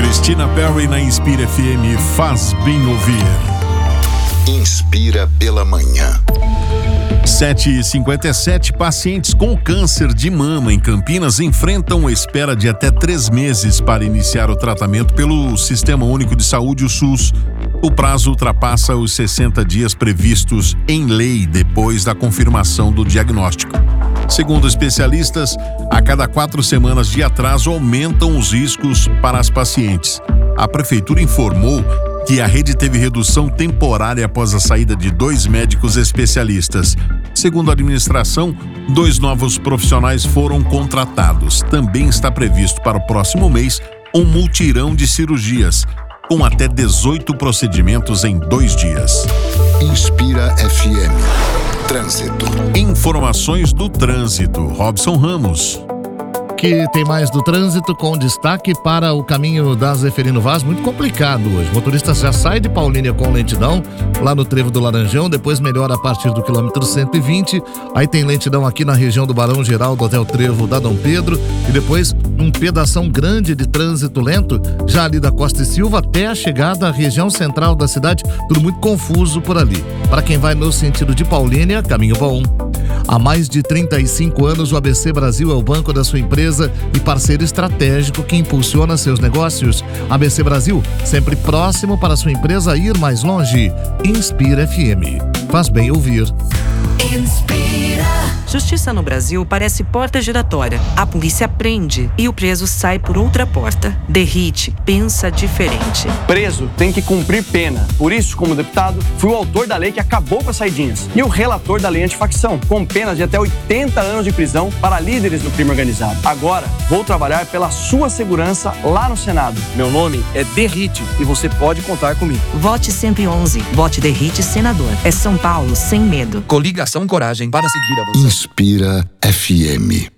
Christina Perry na Inspira FM, faz bem ouvir. Inspira pela manhã. 7h57, pacientes com câncer de mama em Campinas enfrentam espera de até 3 meses para iniciar o tratamento pelo Sistema Único de Saúde, o SUS. O prazo ultrapassa os 60 dias previstos em lei depois da confirmação do diagnóstico. Segundo especialistas, a cada 4 semanas de atraso aumentam os riscos para as pacientes. A prefeitura informou que a rede teve redução temporária após a saída de 2 médicos especialistas. Segundo a administração, 2 novos profissionais foram contratados. Também está previsto para o próximo mês um multirão de cirurgias, com até 18 procedimentos em 2 dias. Inspira FM. Trânsito. Informações do trânsito. Robson Ramos. Que tem mais do trânsito, com destaque para o caminho da Zeferino Vaz, muito complicado hoje. O motorista já sai de Paulínia com lentidão, lá no trevo do Laranjão, depois melhora a partir do quilômetro 120, aí tem lentidão aqui na região do Barão Geraldo até o trevo da Dom Pedro, e depois um pedação grande de trânsito lento, já ali da Costa e Silva até a chegada à região central da cidade, tudo muito confuso por ali. Para quem vai no sentido de Paulínia, caminho bom. Há mais de 35 anos, o ABC Brasil é o banco da sua empresa e parceiro estratégico que impulsiona seus negócios. ABC Brasil, sempre próximo para sua empresa ir mais longe. Inspira FM. Faz bem ouvir. Inspira. Justiça no Brasil parece porta giratória. A polícia prende e o preso sai por outra porta. Derrite, pensa diferente. Preso tem que cumprir pena. Por isso, como deputado, fui o autor da lei que acabou com as saidinhas e o relator da lei antifacção, com penas de até 80 anos de prisão para líderes do crime organizado. Agora, vou trabalhar pela sua segurança lá no Senado. Meu nome é Derrite e você pode contar comigo. Vote 111. Vote Derrite Senador. É São Paulo sem medo. Coligação Coragem para seguir a você. Inspira FM.